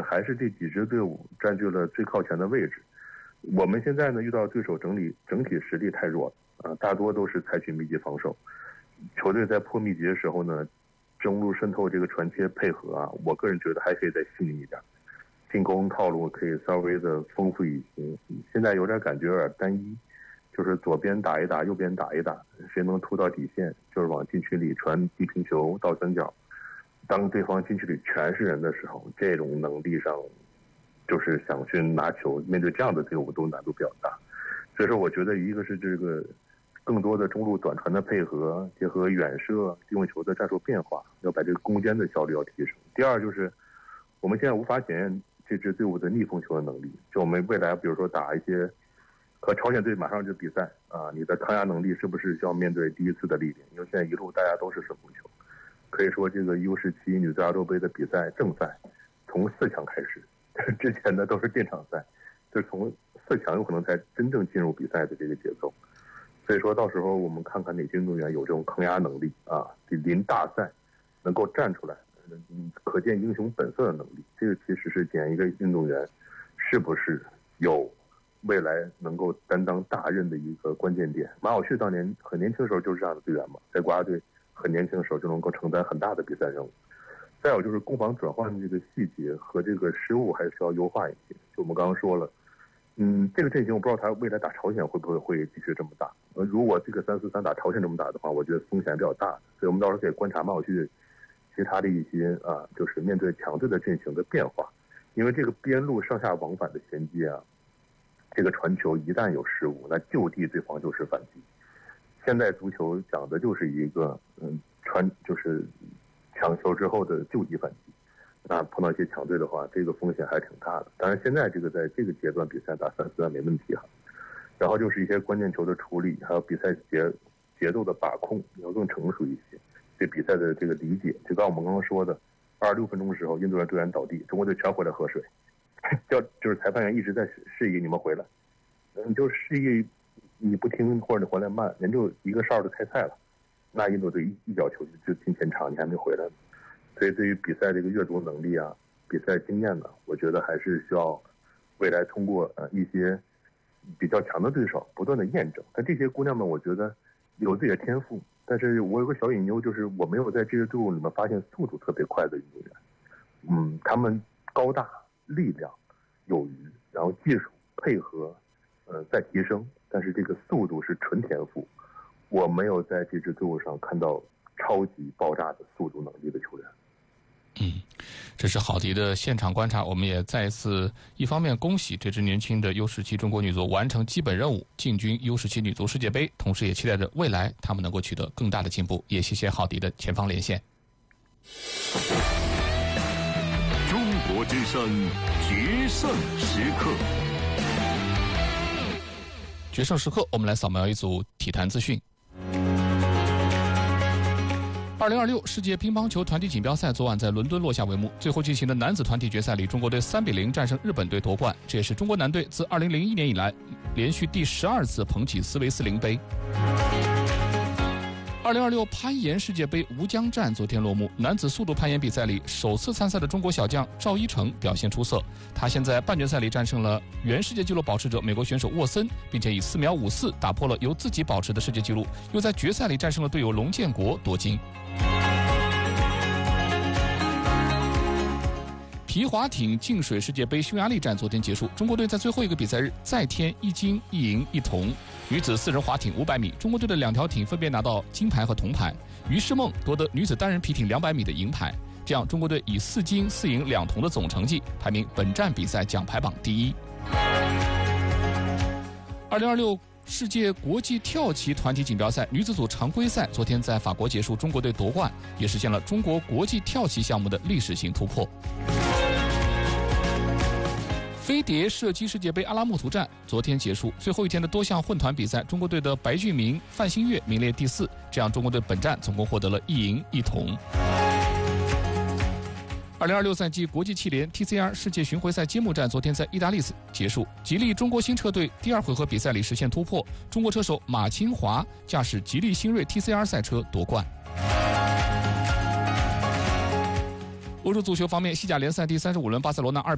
还是这几支队伍占据了最靠前的位置。我们现在呢遇到对手整体实力太弱了大多都是采取密集防守。球队在破密集的时候呢，中路渗透这个传切配合我个人觉得还可以再细腻一点，进攻套路可以稍微的丰富一些。现在有点感觉有点单一，就是左边打一打，右边打一打，谁能突到底线就是往禁区里传地平球到三角。当对方禁区里全是人的时候，这种能力上就是想去拿球，面对这样的队伍都难度比较大。所以说我觉得一个是这个更多的中路短传的配合，结合远射利用球的战术变化，要把这个攻坚的效率要提升。第二就是我们现在无法检验这支队伍的逆风球的能力，就我们未来比如说打一些和朝鲜队马上就比赛你的抗压能力是不是需要面对第一次的历练？因为现在一路大家都是顺风球，可以说这个 U17 女子亚洲杯的比赛正赛从4强开始，之前的都是垫场赛，就从4强有可能才真正进入比赛的这个节奏。所以说到时候我们看看哪些运动员有这种抗压能力临大赛能够站出来，可见英雄本色的能力。这个其实是检验一个运动员是不是有未来能够担当大任的一个关键点。马晓旭当年很年轻的时候就是这样的队员嘛，在国家队很年轻的时候就能够承担很大的比赛任务。再有就是攻防转换的这个细节和这个失误还是要优化一些。就我们刚刚说了，这个阵型我不知道他未来打朝鲜会不会继续这么打。如果这个3-4-3打朝鲜这么打的话，我觉得风险比较大的。所以我们到时候可以观察马晓旭其他的一些就是面对强队的阵型的变化。因为这个边路上下往返的衔接这个传球一旦有失误，那就地对方就是反击。现在足球讲的就是一个就是抢球之后的就地反击。那碰到一些强队的话，这个风险还挺大的。当然现在这个在这个阶段比赛打3-4-3没问题然后就是一些关键球的处理，还有比赛节奏的把控要更成熟一些，对比赛的这个理解。就刚我们刚刚说的26分钟的时候，印度队员倒地，中国队全回来喝水，就是裁判员一直在示意你们回来，你就示意你不听或者你回来慢，人就一个哨就开赛了，那印度队一脚球就进前场，你还没回来。所以对于比赛这个阅读能力比赛经验呢，我觉得还是需要未来通过一些比较强的对手不断的验证。但这些姑娘们我觉得有自己的天赋，但是我有个小隐忧，就是我没有在这些队伍里面发现速度特别快的运动员。他们高大力量有余，然后技术配合在提升，但是这个速度是纯天赋，我没有在这支队伍上看到超级爆炸的速度能力的球员。 这是郝迪的现场观察。我们也再一次一方面恭喜这支年轻的 U17 中国女足完成基本任务，进军 U17 女足世界杯，同时也期待着未来他们能够取得更大的进步。也谢谢郝迪的前方连线。 中国之声决胜时刻， 决胜时刻，我们来扫描一组体坛资讯。2026世界乒乓球团体锦标赛昨晚在伦敦落下帷幕。最后进行的男子团体决赛里，中国队3-0战胜日本队夺冠，这也是中国男队自2001年以来连续第12次捧起斯维斯林杯。2026攀岩世界杯吴江站昨天落幕，男子速度攀岩比赛里，首次参赛的中国小将赵一成表现出色，他先在半决赛里战胜了原世界纪录保持者美国选手沃森，并且以4秒54打破了由自己保持的世界纪录，又在决赛里战胜了队友龙建国夺金。皮划艇净水世界杯匈牙利站昨天结束，中国队在最后一个比赛日再添1金1银1铜。女子4人划艇500米，中国队的2条艇分别拿到金牌和铜牌，于诗梦夺得女子单人皮艇200米的银牌。这样，中国队以4金4银2铜的总成绩排名本站比赛奖牌榜第一。2026世界国际跳棋团体锦标赛女子组常规赛昨天在法国结束，中国队夺冠，也实现了中国国际跳棋项目的历史性突破。飞碟射击世界杯阿拉木图站昨天结束，最后一天的多项混团比赛，中国队的白俊明、范新月名列第4，这样中国队本站总共获得了1银1铜。2026赛季国际汽联 TCR 世界巡回赛揭幕战昨天在意大利结束，吉利中国新车队第2回合比赛里实现突破，中国车手马清华驾驶吉利新锐 TCR 赛车夺冠。欧洲足球方面，西甲联赛第35轮巴塞罗那2-0